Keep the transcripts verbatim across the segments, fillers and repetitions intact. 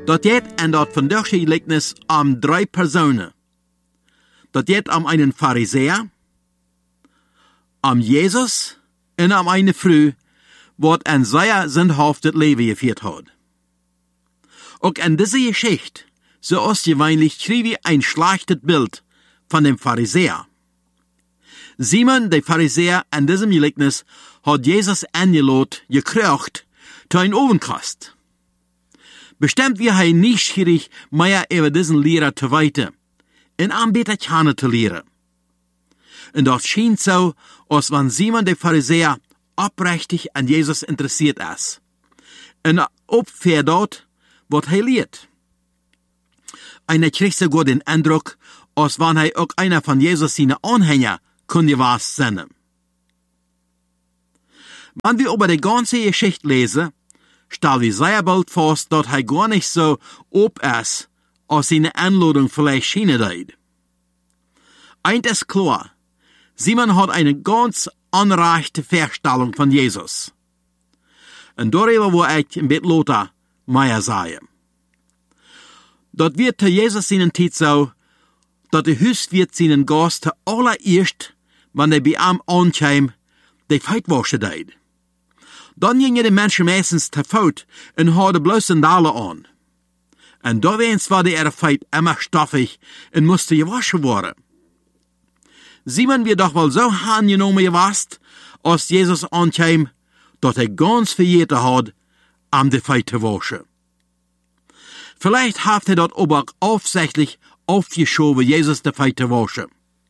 Dat geht en dat vandaag gelijkenis om drei Personen. Dat geht om einen Pharisäer, om Jesus en om eine Frau, wat een sehr sinnhaftes Leben geführt hat. Auch in dieser Geschichte, so ist gewöhnlich, schrieb ich ein schlechtes Bild von dem Pharisäer. Simon, der Pharisäer, in diesem Gleichnis hat Jesus eingeladen, gekriegt, zu einem Ovenkast. Bestimmt wir er neugierig, mehr über diesen Lehrer zu weiten, und anbeter kennen zu lehren. Und das schien so, als wenn Simon, der Pharisäer, oprechtig an Jesus interessiert ist. Und opfer dort, was er lehrt. Einer kriegt sogar den Eindruck, als wenn er auch einer von Jesus seine Anhänger kunde was sein. Wenn wir über die ganze Geschichte lesen, stellen wir sehr bald fest, dass er gar nicht so ob ist, als seine Einladung vielleicht schienen deit. Eins ist klar, Simon hat eine ganz anreichte Vorstellung von Jesus. Und darüber wo ich im Bett Lothar mehr sagen. Dort wird zu Jesus seinen Zeit so, dass der Hauswirt seinen Gast allererst, wenn er bei ihm ankam, die Feit waschen deit. Dann gingen die Menschen meistens zu Fuß und hadden bloß Sandalen an. Und da wens war der Feit immer stoffig und musste gewaschen werden. Simon wird doch wohl so angenommen gewasst, als Jesus ankam, dass er ganz verjährt hat, um die Feit zu waschen. Vielleicht hat er dort aber aufsichtlich aufgeschoben, Jesus die Feit zu waschen.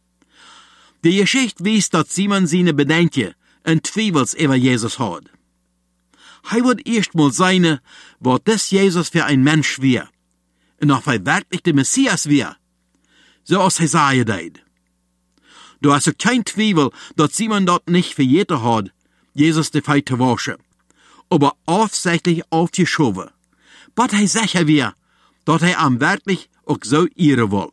Die Geschichte weist, dass Simon seine Bedenken und Zweifels über Jesus hat. Er wird erst mal sein, was das Jesus für ein Mensch wäre, und ob er wirklich der Messias wäre, so als Jesaja deut. Du hast kein Zweifel, dass Simon dort nicht verjährt hat, Jesus die Feit zu waschen, aber aufsichtlich aufgeschoben, was er sicher wäre, dass er am wirklich auch so irre will.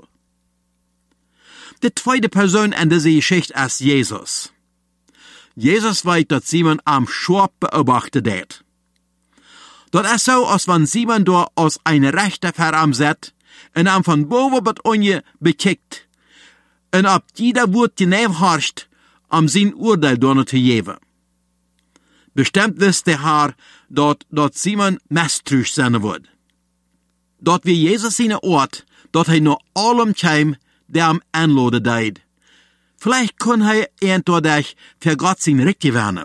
Die zweite Person in dieser Geschichte ist Jesus. Jesus weiß, dass Simon am Schwab beobachtet hat. Das ist so, als wenn Simon da aus einer Rechte Verarm sitzt und am von boven bis unten bekickt und ob jeder Wort genau horcht, um sein Urteil da zu geben. Bestimmt wisst der Herr, dass, dass Simon misstrauisch sein wird. Dort wie Jesus seine Ort, dass er nur allem kam, der am Anladen deut. Vielleicht kann er eindeutig für Gott sein Recht gewinnen.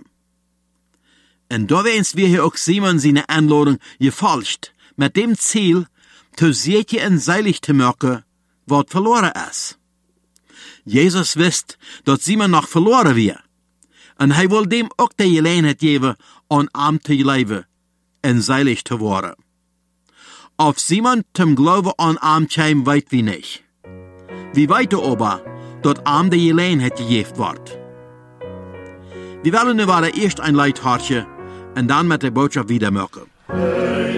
Und da wens wir hier auch Simon seine Anladung gefalscht, mit dem Ziel, zu sicher und seilig zu machen, was verloren ist. Jesus wisst, dass Simon noch verloren wird. Und er will dem auch die Gelegenheit geben, an ihm zu leben und seilig zu werden. Auf Simon zum Glauben an ihm kam, weit wie nicht. Wie weiter aber, dass ihm die Gelegenheit gegeben wird. Wir wollen nur erst ein Leid hartje und dann mit der Botschaft wieder machen.